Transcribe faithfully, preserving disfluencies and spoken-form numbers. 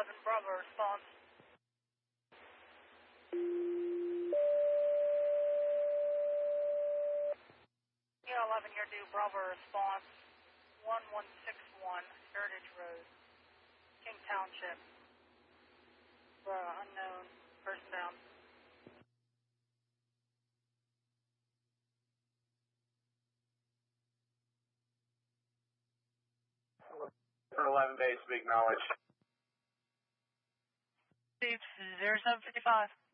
eleven, Bravo response. Kilo eleven, you're due Bravo response. one one six one, Heritage Road, King Township. Uh, unknown, person down. eleven base, big knowledge. Steve, zero seven fifty-five.